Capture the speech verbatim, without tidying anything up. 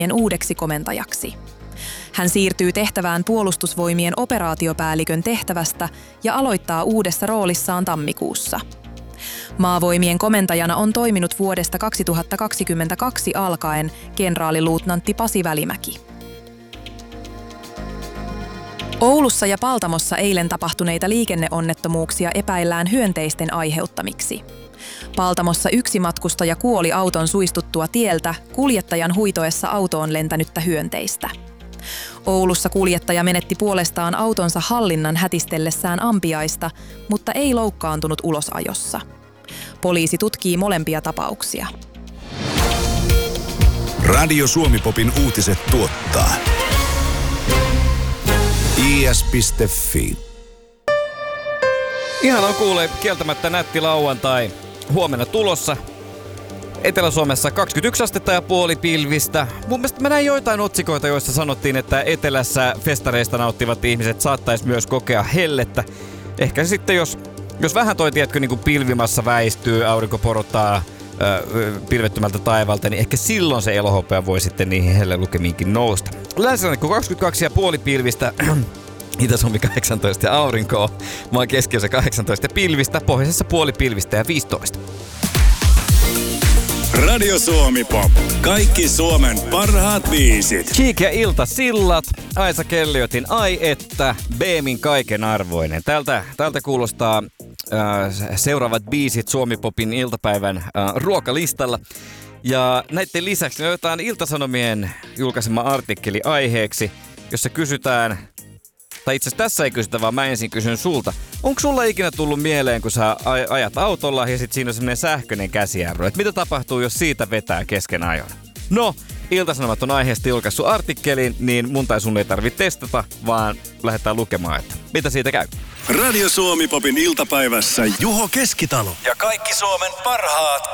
uudeksi komentajaksi. Hän siirtyy tehtävään puolustusvoimien operaatiopäällikön tehtävästä ja aloittaa uudessa roolissaan tammikuussa. Maavoimien komentajana on toiminut vuodesta kaksituhattakaksikymmentäkaksi alkaen kenraaliluutnantti Pasi Välimäki. Oulussa ja Paltamossa eilen tapahtuneita liikenneonnettomuuksia epäillään hyönteisten aiheuttamiksi. Paltamossa yksi matkustaja kuoli auton suistuttua tieltä kuljettajan huitoessa autoon lentänyttä hyönteistä. Oulussa kuljettaja menetti puolestaan autonsa hallinnan hätistellessään ampiaista, mutta ei loukkaantunut ulosajossa. Poliisi tutkii molempia tapauksia. Radio Suomi-popin uutiset tuottaa i s piste f i. Ihan on kuulee kieltämättä nätti lauantai. Huomenna tulossa. Etelä-Suomessa kaksikymmentäyksi astetta ja puoli pilvistä. Mun mielestä mä näin joitain otsikoita, joissa sanottiin, että etelässä festareista nauttivat ihmiset saattaisi myös kokea hellettä. Ehkä sitten, jos, jos vähän toi, tiedätkö, niin kuin pilvimassa väistyy, aurinko porottaa äh, pilvettömältä taivalta, niin ehkä silloin se elohopea voi sitten niihin hellelukemiinkin nousta. Länsirannikko kaksikymmentäkaksi ja puoli pilvistä. Itä-Suomi kahdeksantoista ja aurinkoa. Maan keskiosa kahdeksantoista ja pilvistä. Pohjoisessa puoli pilvistä ja viisitoista. Radio Suomi Pop. Kaikki Suomen parhaat biisit. Cheek ja Iltasillat. Aisa Kelliotin Ai että. Beemin kaiken arvoinen. Tältä, tältä kuulostaa äh, seuraavat biisit Suomi Popin iltapäivän äh, ruokalistalla. Ja näiden lisäksi me otetaan Ilta-Sanomien julkaisema artikkeli aiheeksi, jossa kysytään, tai itse asiassa tässä ei kysytä, vaan mä ensin kysyn sulta. Onko sulla ikinä tullut mieleen, kun sä ajat autolla ja sit siinä on semmonen sähköinen käsijarru, että mitä tapahtuu, jos siitä vetää kesken ajon? No, Ilta-Sanomat on aiheesta julkaissut artikkelin, niin mun tai sun ei tarvitse testata, vaan lähdetään lukemaan, että mitä siitä käy. Radio Suomi Popin iltapäivässä Juho Keskitalo ja kaikki Suomen parhaat